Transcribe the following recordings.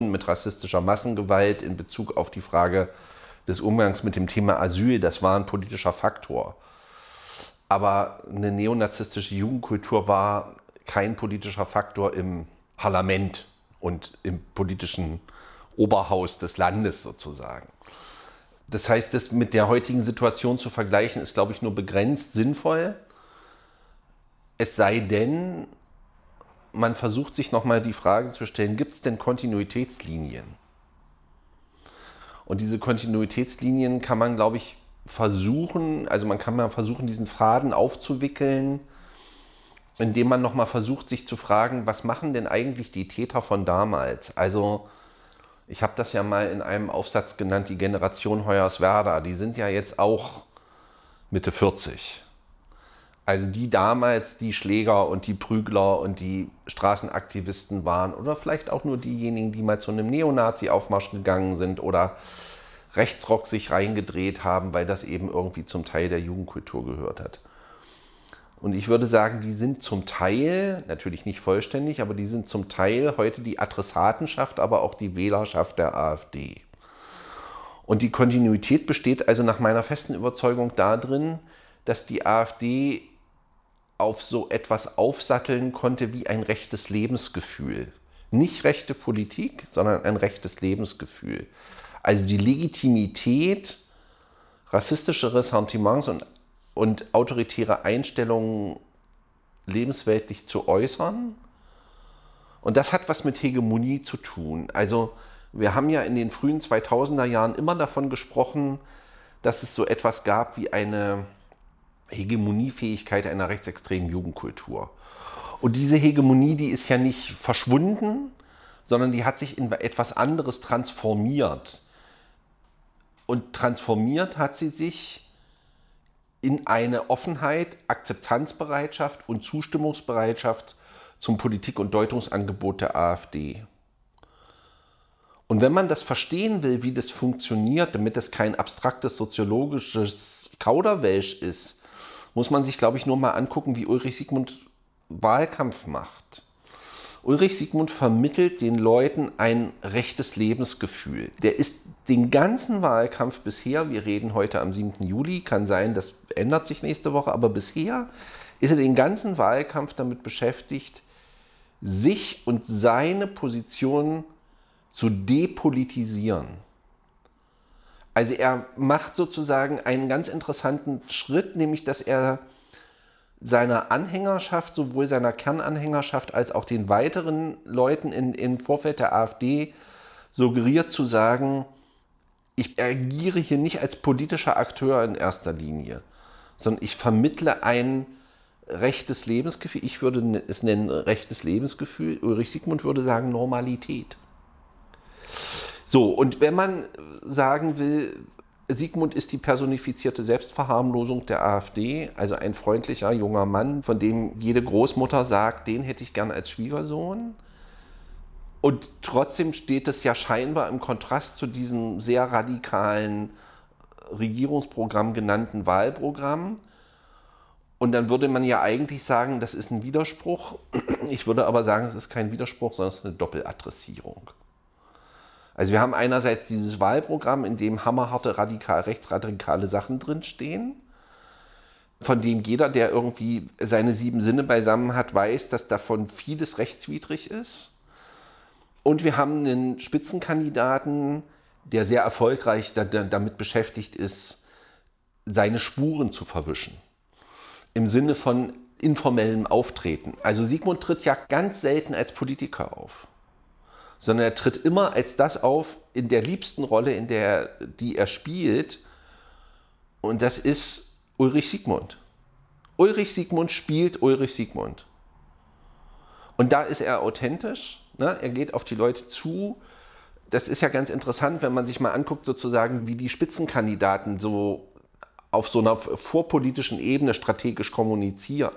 mit rassistischer Massengewalt in Bezug auf die Frage des Umgangs mit dem Thema Asyl, das war ein politischer Faktor. Aber eine neonazistische Jugendkultur war kein politischer Faktor im Parlament und im politischen Oberhaus des Landes sozusagen. Das heißt, das mit der heutigen Situation zu vergleichen, ist, glaube ich, nur begrenzt sinnvoll. Es sei denn, man versucht sich nochmal die Frage zu stellen, gibt es denn Kontinuitätslinien? Und diese Kontinuitätslinien kann man, glaube ich, versuchen, also man kann mal versuchen, diesen Faden aufzuwickeln, indem man nochmal versucht, sich zu fragen, was machen denn eigentlich die Täter von damals? Also ich habe das ja mal in einem Aufsatz genannt, die Generation Hoyerswerda, die sind ja jetzt auch Mitte 40. Also die damals die Schläger und die Prügler und die Straßenaktivisten waren oder vielleicht auch nur diejenigen, die mal zu einem Neonazi-Aufmarsch gegangen sind oder Rechtsrock sich reingedreht haben, weil das eben irgendwie zum Teil der Jugendkultur gehört hat. Und ich würde sagen, die sind zum Teil, natürlich nicht vollständig, aber die sind zum Teil heute die Adressatenschaft, aber auch die Wählerschaft der AfD. Und die Kontinuität besteht also nach meiner festen Überzeugung darin, dass die AfD auf so etwas aufsatteln konnte wie ein rechtes Lebensgefühl. Nicht rechte Politik, sondern ein rechtes Lebensgefühl. Also die Legitimität, rassistische Ressentiments und autoritäre Einstellungen lebensweltlich zu äußern. Und das hat was mit Hegemonie zu tun. Also wir haben ja in den frühen 2000er Jahren immer davon gesprochen, dass es so etwas gab wie eine Hegemoniefähigkeit einer rechtsextremen Jugendkultur. Und diese Hegemonie, die ist ja nicht verschwunden, sondern die hat sich in etwas anderes transformiert. Und transformiert hat sie sich in eine Offenheit, Akzeptanzbereitschaft und Zustimmungsbereitschaft zum Politik- und Deutungsangebot der AfD. Und wenn man das verstehen will, wie das funktioniert, damit das kein abstraktes soziologisches Kauderwelsch ist, muss man sich, glaube ich, nur mal angucken, wie Ulrich Siegmund Wahlkampf macht. Ulrich Siegmund vermittelt den Leuten ein rechtes Lebensgefühl. Der ist den ganzen Wahlkampf bisher, wir reden heute am 7. Juli, kann sein, das ändert sich nächste Woche, aber bisher ist er den ganzen Wahlkampf damit beschäftigt, sich und seine Position zu depolitisieren. Also er macht sozusagen einen ganz interessanten Schritt, nämlich dass er seiner Anhängerschaft, sowohl seiner Kernanhängerschaft als auch den weiteren Leuten im Vorfeld der AfD suggeriert zu sagen, ich agiere hier nicht als politischer Akteur in erster Linie, sondern ich vermittle ein rechtes Lebensgefühl. Ich würde es nennen rechtes Lebensgefühl. Ulrich Siegmund würde sagen Normalität. So, und wenn man sagen will, Siegmund ist die personifizierte Selbstverharmlosung der AfD, also ein freundlicher junger Mann, von dem jede Großmutter sagt, den hätte ich gern als Schwiegersohn. Und trotzdem steht es ja scheinbar im Kontrast zu diesem sehr radikalen Regierungsprogramm genannten Wahlprogramm. Und dann würde man ja eigentlich sagen, das ist ein Widerspruch. Ich würde aber sagen, es ist kein Widerspruch, sondern es ist eine Doppeladressierung. Also wir haben einerseits dieses Wahlprogramm, in dem hammerharte rechtsradikale Sachen drinstehen, von dem jeder, der irgendwie seine 7 Sinne beisammen hat, weiß, dass davon vieles rechtswidrig ist. Und wir haben einen Spitzenkandidaten, der sehr erfolgreich damit beschäftigt ist, seine Spuren zu verwischen. Im Sinne von informellem Auftreten. Also Siegmund tritt ja ganz selten als Politiker auf, sondern er tritt immer als das auf in der liebsten Rolle, die er spielt. Und das ist Ulrich Siegmund. Ulrich Siegmund spielt Ulrich Siegmund. Und da ist er authentisch, ne? Er geht auf die Leute zu. Das ist ja ganz interessant, wenn man sich mal anguckt, sozusagen, wie die Spitzenkandidaten so auf so einer vorpolitischen Ebene strategisch kommunizieren.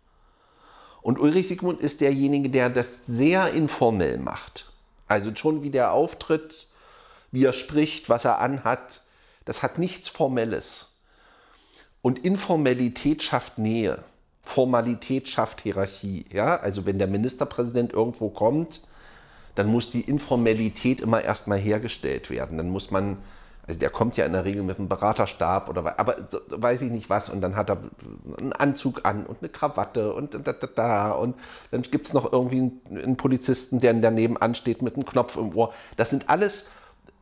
Und Ulrich Siegmund ist derjenige, der das sehr informell macht. Also schon wie der auftritt, wie er spricht, was er anhat, das hat nichts Formelles. Und Informalität schafft Nähe, Formalität schafft Hierarchie. Ja? Also wenn der Ministerpräsident irgendwo kommt, dann muss die Informalität immer erstmal hergestellt werden. Dann muss man, also der kommt ja in der Regel mit einem Beraterstab oder aber weiß ich nicht was und dann hat er einen Anzug an und eine Krawatte und und dann gibt es noch irgendwie einen Polizisten, der daneben ansteht mit einem Knopf im Ohr. Das sind alles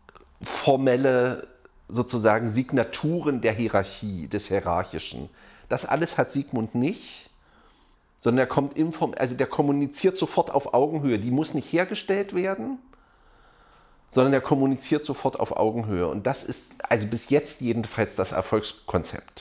formelle sozusagen Signaturen der Hierarchie, des Hierarchischen. Das alles hat Sigmund nicht, sondern der kommuniziert sofort auf Augenhöhe. Die muss nicht hergestellt werden, sondern der kommuniziert sofort auf Augenhöhe. Und das ist also bis jetzt jedenfalls das Erfolgskonzept.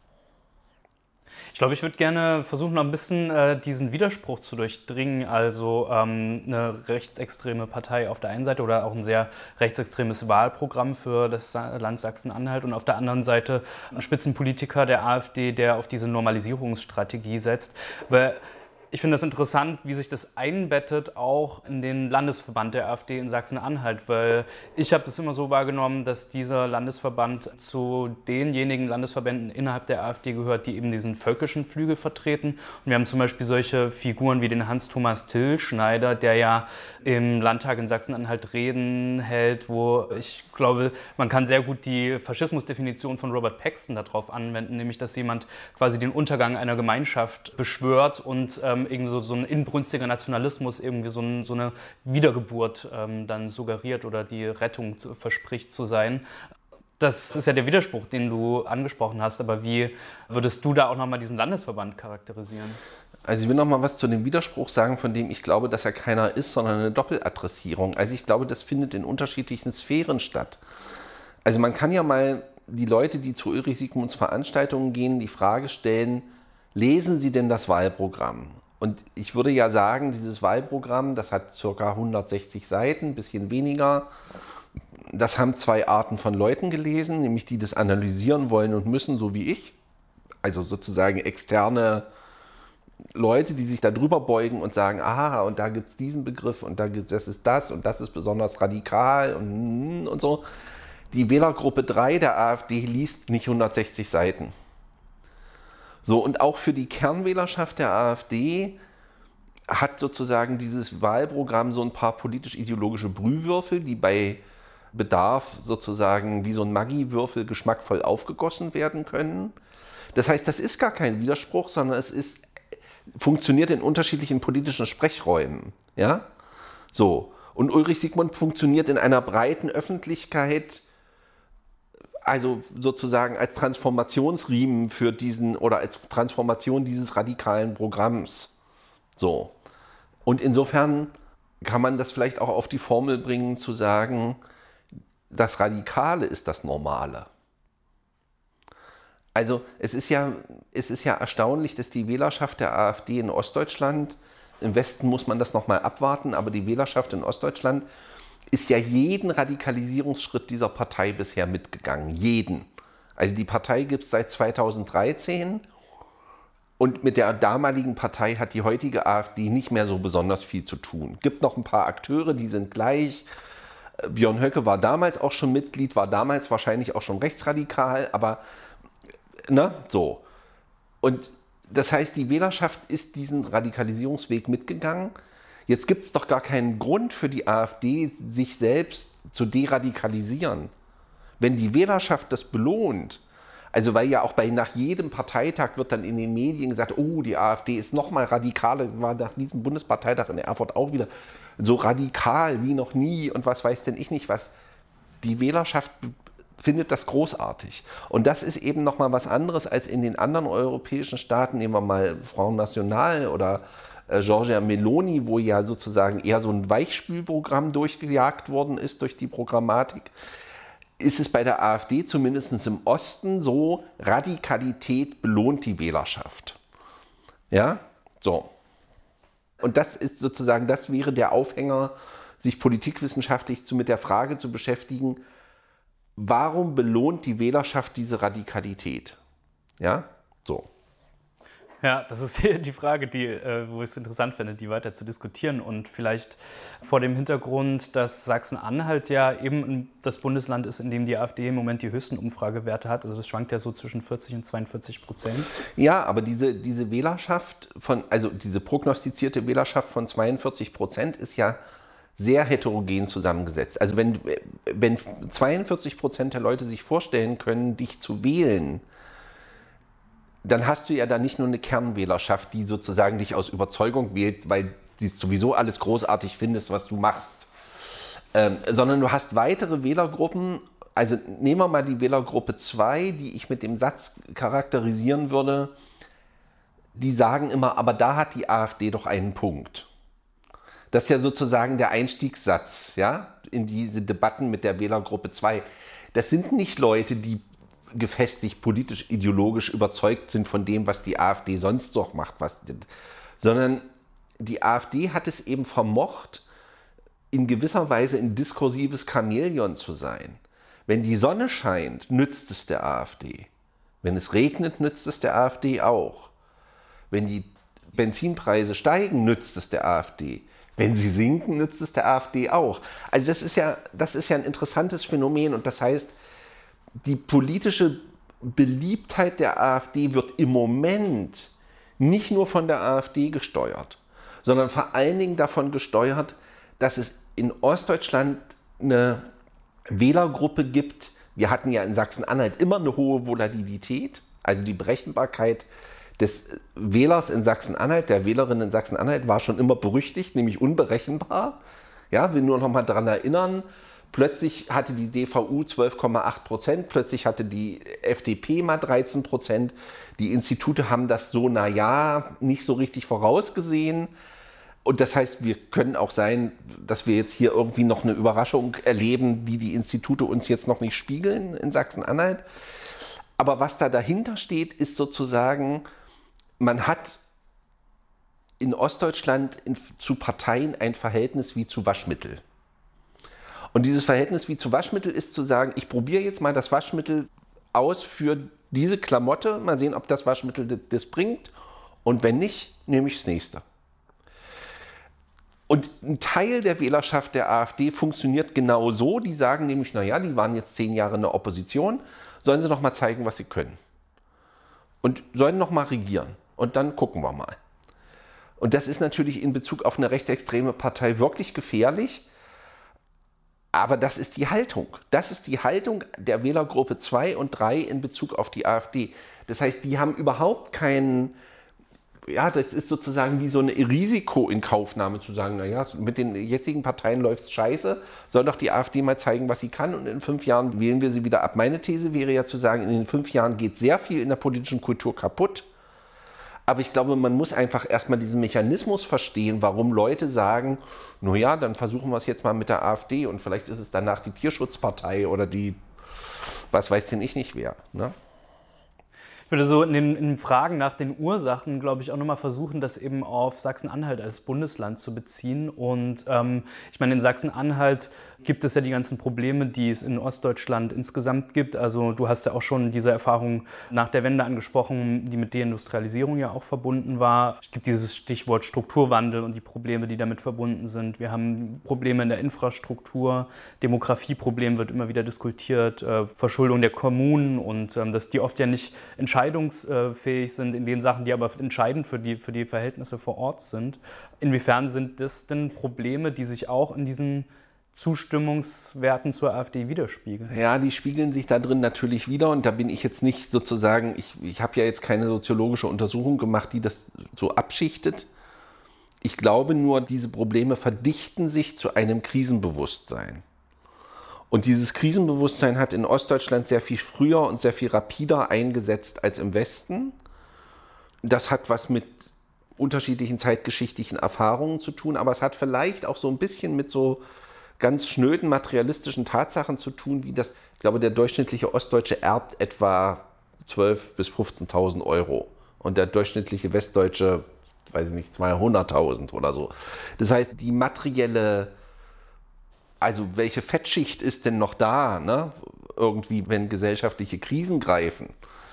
Ich glaube, ich würde gerne versuchen, noch ein bisschen diesen Widerspruch zu durchdringen. Also eine rechtsextreme Partei auf der einen Seite oder auch ein sehr rechtsextremes Wahlprogramm für das Land Sachsen-Anhalt und auf der anderen Seite ein Spitzenpolitiker der AfD, der auf diese Normalisierungsstrategie setzt. Weil ich finde das interessant, wie sich das einbettet auch in den Landesverband der AfD in Sachsen-Anhalt, weil ich habe es immer so wahrgenommen, dass dieser Landesverband zu denjenigen Landesverbänden innerhalb der AfD gehört, die eben diesen völkischen Flügel vertreten. Und wir haben zum Beispiel solche Figuren wie den Hans-Thomas Tillschneider, der ja im Landtag in Sachsen-Anhalt Reden hält, wo ich glaube, man kann sehr gut die Faschismusdefinition von Robert Paxton darauf anwenden, nämlich dass jemand quasi den Untergang einer Gemeinschaft beschwört und irgendwie so ein inbrünstiger Nationalismus, irgendwie so eine Wiedergeburt dann suggeriert oder die Rettung verspricht zu sein. Das ist ja der Widerspruch, den du angesprochen hast, aber wie würdest du da auch nochmal diesen Landesverband charakterisieren? Also ich will noch mal was zu dem Widerspruch sagen, von dem ich glaube, dass er keiner ist, sondern eine Doppeladressierung. Also ich glaube, das findet in unterschiedlichen Sphären statt. Also man kann ja mal die Leute, die zu Ulrich Sigmunds Veranstaltungen gehen, die Frage stellen, lesen Sie denn das Wahlprogramm? Und ich würde ja sagen, dieses Wahlprogramm, das hat ca. 160 Seiten, ein bisschen weniger. Das haben zwei Arten von Leuten gelesen, nämlich die das analysieren wollen und müssen, so wie ich. Also sozusagen externe Leute, die sich da drüber beugen und sagen, aha, und da gibt es diesen Begriff und das ist das und das ist besonders radikal und so. Die Wählergruppe 3 der AfD liest nicht 160 Seiten. So, und auch für die Kernwählerschaft der AfD hat sozusagen dieses Wahlprogramm so ein paar politisch-ideologische Brühwürfel, die bei Bedarf sozusagen wie so ein Maggi-Würfel geschmackvoll aufgegossen werden können. Das heißt, das ist gar kein Widerspruch, sondern funktioniert in unterschiedlichen politischen Sprechräumen. Ja? So. Und Ulrich Sigmund funktioniert in einer breiten Öffentlichkeit, also sozusagen als Transformationsriemen für diesen oder als Transformation dieses radikalen Programms. So. Und insofern kann man das vielleicht auch auf die Formel bringen, zu sagen, das Radikale ist das Normale. Also es ist ja erstaunlich, dass die Wählerschaft der AfD in Ostdeutschland, im Westen muss man das nochmal abwarten, aber die Wählerschaft in Ostdeutschland ist ja jeden Radikalisierungsschritt dieser Partei bisher mitgegangen. Jeden. Also die Partei gibt es seit 2013 und mit der damaligen Partei hat die heutige AfD nicht mehr so besonders viel zu tun. Es gibt noch ein paar Akteure, die sind gleich. Björn Höcke war damals auch schon Mitglied, war damals wahrscheinlich auch schon rechtsradikal, aber so. Und das heißt, die Wählerschaft ist diesen Radikalisierungsweg mitgegangen. Jetzt gibt es doch gar keinen Grund für die AfD, sich selbst zu deradikalisieren. Wenn die Wählerschaft das belohnt, also weil ja auch nach jedem Parteitag wird dann in den Medien gesagt, oh, die AfD ist noch mal radikaler, das war nach diesem Bundesparteitag in Erfurt auch wieder so radikal wie noch nie und was weiß denn ich nicht was. Die Wählerschaft findet das großartig. Und das ist eben noch mal was anderes als in den anderen europäischen Staaten, nehmen wir mal Front National oder Giorgia Meloni, wo ja sozusagen eher so ein Weichspülprogramm durchgejagt worden ist durch die Programmatik, ist es bei der AfD zumindest im Osten so, Radikalität belohnt die Wählerschaft. Ja, so. Und das ist sozusagen, das wäre der Aufhänger, sich politikwissenschaftlich mit der Frage zu beschäftigen, warum belohnt die Wählerschaft diese Radikalität? Ja, so. Ja, das ist die Frage, wo ich es interessant finde, die weiter zu diskutieren. Und vielleicht vor dem Hintergrund, dass Sachsen-Anhalt ja eben das Bundesland ist, in dem die AfD im Moment die höchsten Umfragewerte hat. Also das schwankt ja so zwischen 40% und 42%. Ja, aber diese Wählerschaft also diese prognostizierte Wählerschaft von 42% ist ja sehr heterogen zusammengesetzt. Also wenn 42% der Leute sich vorstellen können, dich zu wählen, dann hast du ja da nicht nur eine Kernwählerschaft, die sozusagen dich aus Überzeugung wählt, weil du sowieso alles großartig findest, was du machst, sondern du hast weitere Wählergruppen. Also nehmen wir mal die Wählergruppe 2, die ich mit dem Satz charakterisieren würde, die sagen immer, aber da hat die AfD doch einen Punkt. Das ist ja sozusagen der Einstiegssatz, ja, in diese Debatten mit der Wählergruppe 2. Das sind nicht Leute, die gefestigt politisch, ideologisch überzeugt sind von dem, was die AfD sonst noch macht, sondern die AfD hat es eben vermocht, in gewisser Weise ein diskursives Chamäleon zu sein. Wenn die Sonne scheint, nützt es der AfD. Wenn es regnet, nützt es der AfD auch. Wenn die Benzinpreise steigen, nützt es der AfD. Wenn sie sinken, nützt es der AfD auch. Also das ist ja ein interessantes Phänomen und das heißt, die politische Beliebtheit der AfD wird im Moment nicht nur von der AfD gesteuert, sondern vor allen Dingen davon gesteuert, dass es in Ostdeutschland eine Wählergruppe gibt. Wir hatten ja in Sachsen-Anhalt immer eine hohe Volatilität, also die Berechenbarkeit des Wählers in Sachsen-Anhalt, der Wählerin in Sachsen-Anhalt war schon immer berüchtigt, nämlich unberechenbar. Ja, will nur noch mal daran erinnern, plötzlich hatte die DVU 12,8%, plötzlich hatte die FDP mal 13%. Die Institute haben das so, nicht so richtig vorausgesehen. Und das heißt, wir können auch sein, dass wir jetzt hier irgendwie noch eine Überraschung erleben, die die Institute uns jetzt noch nicht spiegeln in Sachsen-Anhalt. Aber was da dahinter steht, ist sozusagen, man hat in Ostdeutschland zu Parteien ein Verhältnis wie zu Waschmittel. Und dieses Verhältnis wie zu Waschmittel ist zu sagen, ich probiere jetzt mal das Waschmittel aus für diese Klamotte, mal sehen, ob das Waschmittel das bringt. Und wenn nicht, nehme ich das nächste. Und ein Teil der Wählerschaft der AfD funktioniert genau so. Die sagen nämlich, naja, die waren jetzt 10 Jahre in der Opposition, sollen sie noch mal zeigen, was sie können. Und sollen noch mal regieren. Und dann gucken wir mal. Und das ist natürlich in Bezug auf eine rechtsextreme Partei wirklich gefährlich. Aber das ist die Haltung. Das ist die Haltung der Wählergruppe 2 und 3 in Bezug auf die AfD. Das heißt, die haben überhaupt keinen, ja, das ist sozusagen wie so eine Risikoinkaufnahme zu sagen, naja, mit den jetzigen Parteien läuft es scheiße, soll doch die AfD mal zeigen, was sie kann und in 5 Jahren wählen wir sie wieder ab. Meine These wäre ja zu sagen, in den 5 Jahren geht sehr viel in der politischen Kultur kaputt. Aber ich glaube, man muss einfach erstmal diesen Mechanismus verstehen, warum Leute sagen, naja, dann versuchen wir es jetzt mal mit der AfD und vielleicht ist es danach die Tierschutzpartei oder die, was weiß denn ich nicht wer. Ne? Ich würde so in den Fragen nach den Ursachen, glaube ich, auch nochmal versuchen, das eben auf Sachsen-Anhalt als Bundesland zu beziehen. Und ich meine, in Sachsen-Anhalt gibt es ja die ganzen Probleme, die es in Ostdeutschland insgesamt gibt. Also du hast ja auch schon diese Erfahrung nach der Wende angesprochen, die mit Deindustrialisierung ja auch verbunden war. Es gibt dieses Stichwort Strukturwandel und die Probleme, die damit verbunden sind. Wir haben Probleme in der Infrastruktur, Demografieproblem wird immer wieder diskutiert, Verschuldung der Kommunen und dass die oft ja nicht entscheidungsfähig sind in den Sachen, die aber entscheidend für die Verhältnisse vor Ort sind. Inwiefern sind das denn Probleme, die sich auch in diesen Zustimmungswerten zur AfD widerspiegeln? Ja, die spiegeln sich da drin natürlich wieder und da bin ich jetzt nicht sozusagen, ich habe ja jetzt keine soziologische Untersuchung gemacht, die das so abschichtet. Ich glaube nur, diese Probleme verdichten sich zu einem Krisenbewusstsein. Und dieses Krisenbewusstsein hat in Ostdeutschland sehr viel früher und sehr viel rapider eingesetzt als im Westen. Das hat was mit unterschiedlichen zeitgeschichtlichen Erfahrungen zu tun, aber es hat vielleicht auch so ein bisschen mit so ganz schnöden materialistischen Tatsachen zu tun, wie das, ich glaube, der durchschnittliche Ostdeutsche erbt etwa 12.000 bis 15.000 Euro und der durchschnittliche Westdeutsche, weiß ich nicht, 200.000 oder so. Das heißt, die materielle, also welche Fettschicht ist denn noch da, ne? Irgendwie, wenn gesellschaftliche Krisen greifen?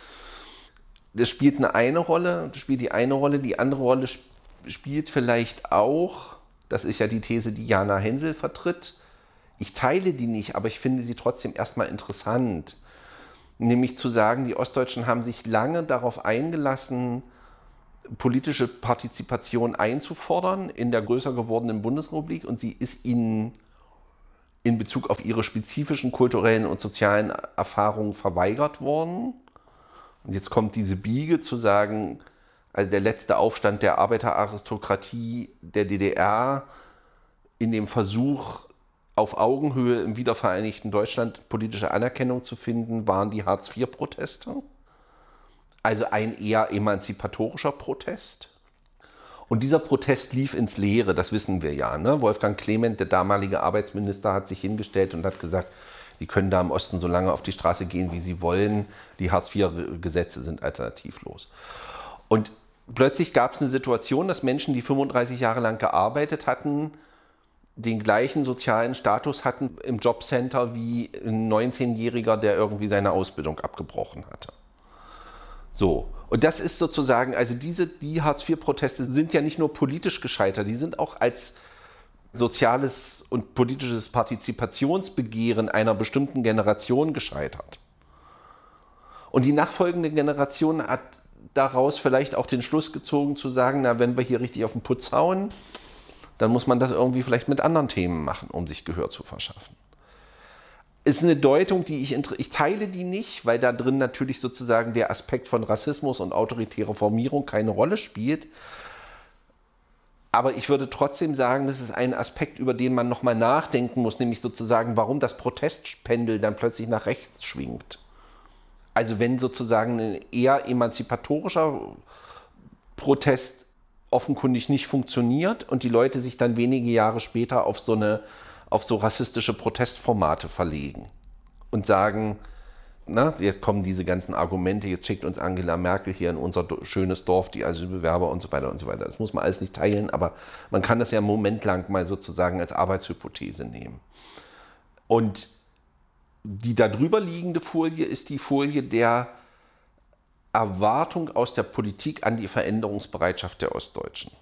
Das spielt die eine Rolle, die andere Rolle spielt vielleicht auch, das ist ja die These, die Jana Hensel vertritt. Ich teile die nicht, aber ich finde sie trotzdem erstmal interessant. Nämlich zu sagen, die Ostdeutschen haben sich lange darauf eingelassen, politische Partizipation einzufordern in der größer gewordenen Bundesrepublik und sie ist ihnen in Bezug auf ihre spezifischen kulturellen und sozialen Erfahrungen verweigert worden. Und jetzt kommt diese Biege zu sagen, also der letzte Aufstand der Arbeiteraristokratie der DDR in dem Versuch, auf Augenhöhe im wiedervereinigten Deutschland politische Anerkennung zu finden, waren die Hartz-IV-Proteste. Also ein eher emanzipatorischer Protest. Und dieser Protest lief ins Leere, das wissen wir ja. Ne? Wolfgang Clement, der damalige Arbeitsminister, hat sich hingestellt und hat gesagt, die können da im Osten so lange auf die Straße gehen, wie sie wollen. Die Hartz-IV-Gesetze sind alternativlos. Und plötzlich gab es eine Situation, dass Menschen, die 35 Jahre lang gearbeitet hatten, den gleichen sozialen Status hatten im Jobcenter wie ein 19-Jähriger, der irgendwie seine Ausbildung abgebrochen hatte. So, und das ist sozusagen, also die Hartz-IV-Proteste sind ja nicht nur politisch gescheitert, die sind auch als soziales und politisches Partizipationsbegehren einer bestimmten Generation gescheitert. Und die nachfolgende Generation hat daraus vielleicht auch den Schluss gezogen zu sagen, na, wenn wir hier richtig auf den Putz hauen, dann muss man das irgendwie vielleicht mit anderen Themen machen, um sich Gehör zu verschaffen. Ist eine Deutung, die ich teile die nicht, weil da drin natürlich sozusagen der Aspekt von Rassismus und autoritärer Formierung keine Rolle spielt. Aber ich würde trotzdem sagen, das ist ein Aspekt, über den man nochmal nachdenken muss, nämlich sozusagen, warum das Protestpendel dann plötzlich nach rechts schwingt. Also wenn sozusagen ein eher emanzipatorischer Protest offenkundig nicht funktioniert und die Leute sich dann wenige Jahre später auf so rassistische Protestformate verlegen und sagen, na, jetzt kommen diese ganzen Argumente, jetzt schickt uns Angela Merkel hier in unser schönes Dorf die Asylbewerber und so weiter und so weiter. Das muss man alles nicht teilen, aber man kann das ja einen Moment lang mal sozusagen als Arbeitshypothese nehmen. Und die darüber liegende Folie ist die Folie der Erwartung aus der Politik an die Veränderungsbereitschaft der Ostdeutschen.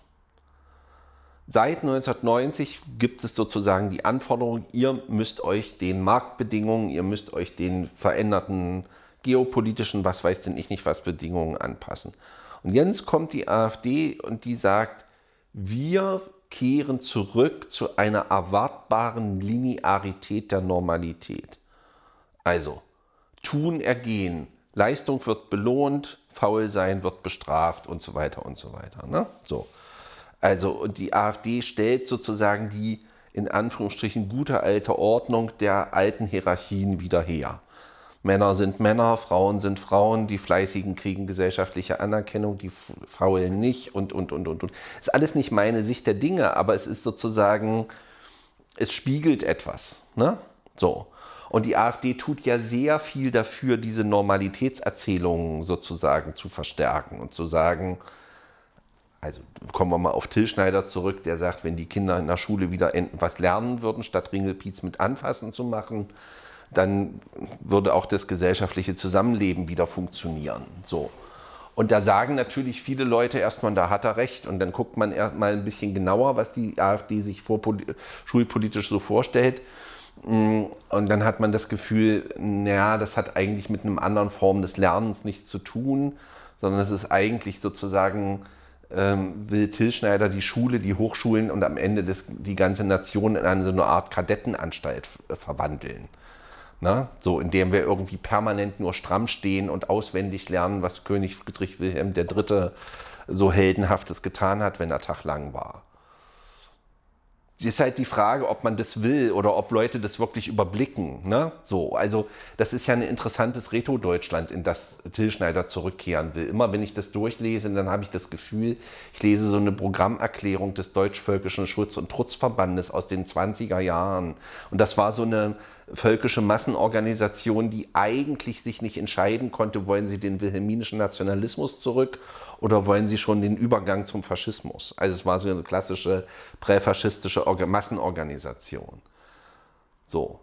Seit 1990 gibt es sozusagen die Anforderung, ihr müsst euch den Marktbedingungen, ihr müsst euch den veränderten geopolitischen, was weiß denn ich nicht was, Bedingungen anpassen. Und jetzt kommt die AfD und die sagt, wir kehren zurück zu einer erwartbaren Linearität der Normalität. Also, tun, ergehen, Leistung wird belohnt, Faulsein wird bestraft und so weiter und so weiter. Ne? So. Also, und die AfD stellt sozusagen die in Anführungsstrichen gute alte Ordnung der alten Hierarchien wieder her. Männer sind Männer, Frauen sind Frauen, die Fleißigen kriegen gesellschaftliche Anerkennung, die Faulen nicht und. Ist alles nicht meine Sicht der Dinge, aber es ist sozusagen, es spiegelt etwas. Ne? So. Und die AfD tut ja sehr viel dafür, diese Normalitätserzählungen sozusagen zu verstärken und zu sagen, also kommen wir mal auf Till Schneider zurück, der sagt, wenn die Kinder in der Schule wieder was lernen würden, statt Ringelpiez mit Anfassen zu machen, dann würde auch das gesellschaftliche Zusammenleben wieder funktionieren. So. Und da sagen natürlich viele Leute erstmal, da hat er recht. Und dann guckt man erstmal ein bisschen genauer, was die AfD sich schulpolitisch so vorstellt. Und dann hat man das Gefühl, naja, das hat eigentlich mit einer anderen Form des Lernens nichts zu tun, sondern es ist eigentlich sozusagen, will Till Schneider die Schule, die Hochschulen und am Ende die ganze Nation in so eine Art Kadettenanstalt verwandeln. Na? So, indem wir irgendwie permanent nur stramm stehen und auswendig lernen, was König Friedrich Wilhelm III. So Heldenhaftes getan hat, wenn der Tag lang war. Ist halt die Frage, ob man das will oder ob Leute das wirklich überblicken. Ne? So, also das ist ja ein interessantes Retro-Deutschland, in das Till Schneider zurückkehren will. Immer wenn ich das durchlese, dann habe ich das Gefühl, ich lese so eine Programmerklärung des Deutsch-Völkischen Schutz- und Trutzverbandes aus den 20er Jahren. Und das war so eine völkische Massenorganisation, die eigentlich sich nicht entscheiden konnte, wollen sie den wilhelminischen Nationalismus zurück oder wollen sie schon den Übergang zum Faschismus. Also es war so eine klassische präfaschistische Massenorganisation. So.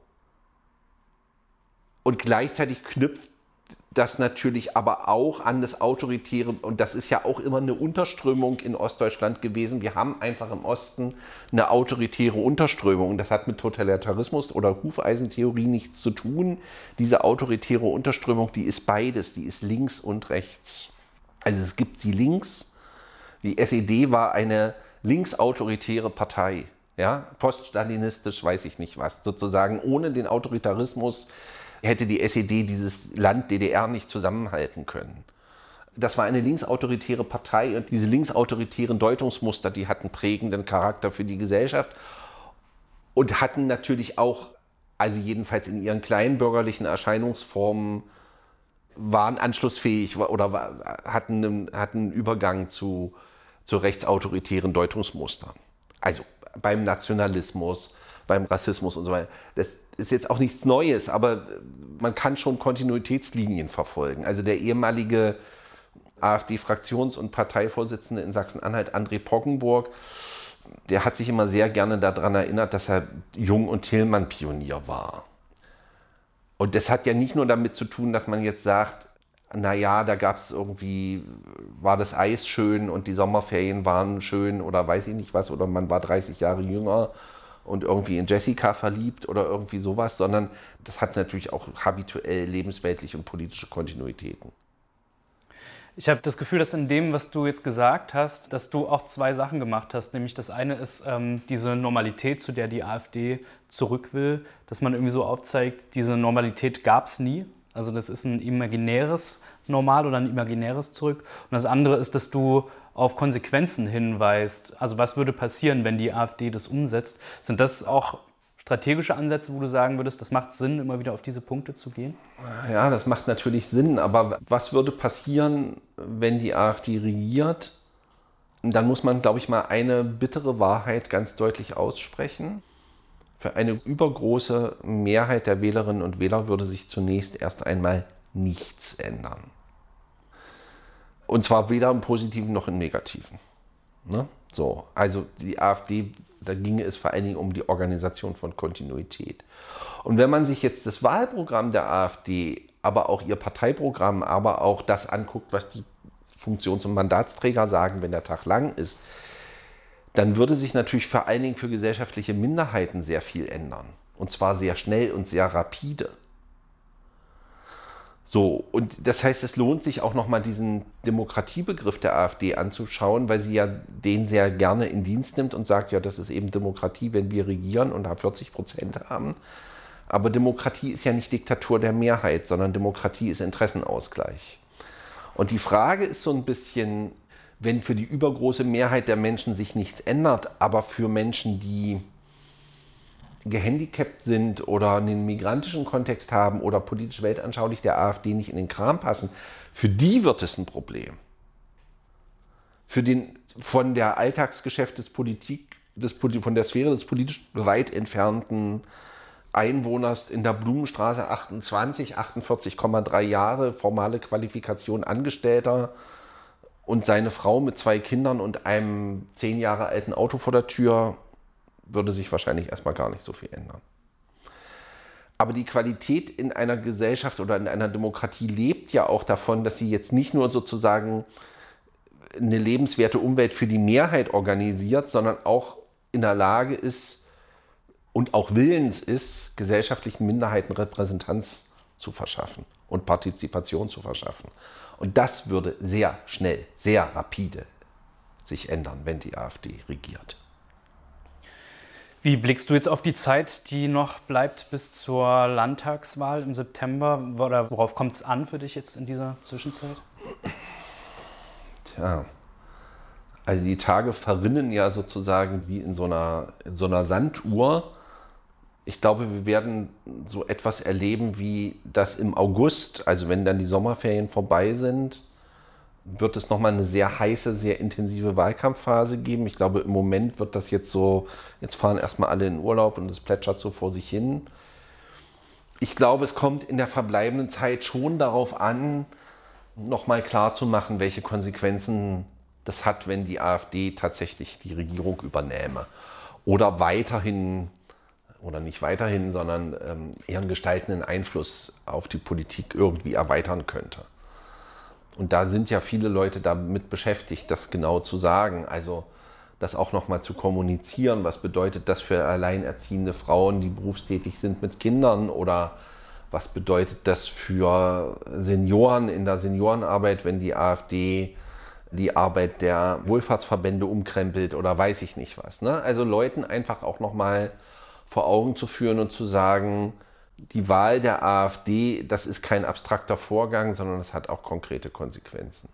Und gleichzeitig knüpft das natürlich aber auch an das Autoritäre, und das ist ja auch immer eine Unterströmung in Ostdeutschland gewesen. Wir haben einfach im Osten eine autoritäre Unterströmung. Das hat mit Totalitarismus oder Hufeisentheorie nichts zu tun. Diese autoritäre Unterströmung, die ist beides, die ist links und rechts. Also es gibt sie links, Die SED war eine linksautoritäre Partei, ja, poststalinistisch, weiß ich nicht was. Sozusagen ohne den Autoritarismus hätte die SED dieses Land DDR nicht zusammenhalten können. Das war eine linksautoritäre Partei und diese linksautoritären Deutungsmuster, die hatten prägenden Charakter für die Gesellschaft und hatten natürlich auch, also jedenfalls in ihren kleinbürgerlichen Erscheinungsformen, waren anschlussfähig oder hatten einen Übergang zu rechtsautoritären Deutungsmustern. Also beim Nationalismus, beim Rassismus und so weiter. Das ist jetzt auch nichts Neues, aber man kann schon Kontinuitätslinien verfolgen. Also der ehemalige AfD-Fraktions- und Parteivorsitzende in Sachsen-Anhalt, André Poggenburg, der hat sich immer sehr gerne daran erinnert, dass er Jung- und Thälmann-Pionier war. Und das hat ja nicht nur damit zu tun, dass man jetzt sagt, naja, da gab es irgendwie, war das Eis schön und die Sommerferien waren schön oder weiß ich nicht was, oder man war 30 Jahre jünger und irgendwie in Jessica verliebt oder irgendwie sowas, sondern das hat natürlich auch habituell lebensweltliche und politische Kontinuitäten. Ich habe das Gefühl, dass in dem, was du jetzt gesagt hast, dass du auch zwei Sachen gemacht hast. Nämlich das eine ist diese Normalität, zu der die AfD zurück will, dass man irgendwie so aufzeigt, diese Normalität gab es nie. Also das ist ein imaginäres Normal oder ein imaginäres Zurück. Und das andere ist, dass du auf Konsequenzen hinweist. Also was würde passieren, wenn die AfD das umsetzt? Sind das auch strategische Ansätze, wo du sagen würdest, das macht Sinn, immer wieder auf diese Punkte zu gehen? Ja, das macht natürlich Sinn, aber was würde passieren, wenn die AfD regiert? Dann muss man, glaube ich, mal eine bittere Wahrheit ganz deutlich aussprechen. Für eine übergroße Mehrheit der Wählerinnen und Wähler würde sich zunächst erst einmal nichts ändern. Und zwar weder im Positiven noch im Negativen. Ne? So, also die AfD, da ginge es vor allen Dingen um die Organisation von Kontinuität. Und wenn man sich jetzt das Wahlprogramm der AfD, aber auch ihr Parteiprogramm, aber auch das anguckt, was die Funktions- und Mandatsträger sagen, wenn der Tag lang ist, dann würde sich natürlich vor allen Dingen für gesellschaftliche Minderheiten sehr viel ändern. Und zwar sehr schnell und sehr rapide. So, und das heißt, es lohnt sich auch nochmal diesen Demokratiebegriff der AfD anzuschauen, weil sie ja den sehr gerne in Dienst nimmt und sagt, ja, das ist eben Demokratie, wenn wir regieren und da 40% haben. Aber Demokratie ist ja nicht Diktatur der Mehrheit, sondern Demokratie ist Interessenausgleich. Und die Frage ist so ein bisschen, wenn für die übergroße Mehrheit der Menschen sich nichts ändert, aber für Menschen, die gehandicapt sind oder einen migrantischen Kontext haben oder politisch weltanschaulich der AfD nicht in den Kram passen, für die wird es ein Problem. Für den von der Alltagsgeschäft von der Sphäre des politisch weit entfernten Einwohners in der Blumenstraße 28, 48,3 Jahre, formale Qualifikation Angestellter und seine Frau mit 2 Kindern und einem 10 Jahre alten Auto vor der Tür, würde sich wahrscheinlich erstmal gar nicht so viel ändern. Aber die Qualität in einer Gesellschaft oder in einer Demokratie lebt ja auch davon, dass sie jetzt nicht nur sozusagen eine lebenswerte Umwelt für die Mehrheit organisiert, sondern auch in der Lage ist und auch willens ist, gesellschaftlichen Minderheiten Repräsentanz zu verschaffen und Partizipation zu verschaffen. Und das würde sehr schnell, sehr rapide sich ändern, wenn die AfD regiert. Wie blickst du jetzt auf die Zeit, die noch bleibt bis zur Landtagswahl im September? Oder worauf kommt es an für dich jetzt in dieser Zwischenzeit? Tja, also die Tage verrinnen ja sozusagen wie in so einer Sanduhr. Ich glaube, wir werden so etwas erleben wie das im August, also wenn dann die Sommerferien vorbei sind, wird es nochmal eine sehr heiße, sehr intensive Wahlkampfphase geben. Ich glaube, im Moment wird das jetzt so, jetzt fahren erstmal alle in Urlaub und es plätschert so vor sich hin. Ich glaube, es kommt in der verbleibenden Zeit schon darauf an, nochmal klarzumachen, welche Konsequenzen das hat, wenn die AfD tatsächlich die Regierung übernähme. Oder weiterhin, oder nicht weiterhin, sondern ihren gestaltenden Einfluss auf die Politik irgendwie erweitern könnte. Und da sind ja viele Leute damit beschäftigt, das genau zu sagen. Also das auch nochmal zu kommunizieren. Was bedeutet das für alleinerziehende Frauen, die berufstätig sind mit Kindern? Oder was bedeutet das für Senioren in der Seniorenarbeit, wenn die AfD die Arbeit der Wohlfahrtsverbände umkrempelt oder weiß ich nicht was. Ne? Also Leuten einfach auch nochmal vor Augen zu führen und zu sagen, die Wahl der AfD, das ist kein abstrakter Vorgang, sondern das hat auch konkrete Konsequenzen.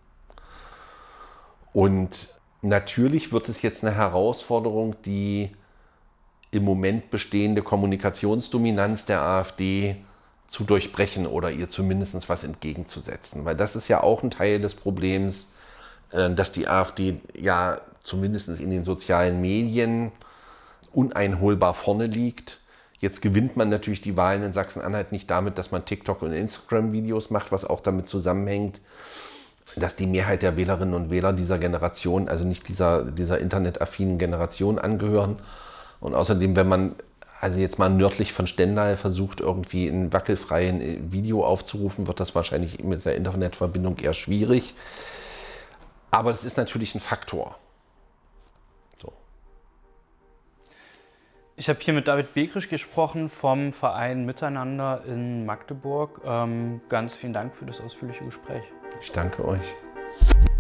Und natürlich wird es jetzt eine Herausforderung, die im Moment bestehende Kommunikationsdominanz der AfD zu durchbrechen oder ihr zumindest was entgegenzusetzen. Weil das ist ja auch ein Teil des Problems, dass die AfD ja zumindest in den sozialen Medien uneinholbar vorne liegt. Jetzt gewinnt man natürlich die Wahlen in Sachsen-Anhalt nicht damit, dass man TikTok und Instagram-Videos macht, was auch damit zusammenhängt, dass die Mehrheit der Wählerinnen und Wähler dieser Generation, also nicht dieser internetaffinen Generation angehören. Und außerdem, wenn man also jetzt mal nördlich von Stendal versucht, irgendwie ein wackelfreien Video aufzurufen, wird das wahrscheinlich mit der Internetverbindung eher schwierig. Aber das ist natürlich ein Faktor. So. Ich habe hier mit David Bekrisch gesprochen vom Verein Miteinander in Magdeburg. Ganz vielen Dank für das ausführliche Gespräch. Ich danke euch.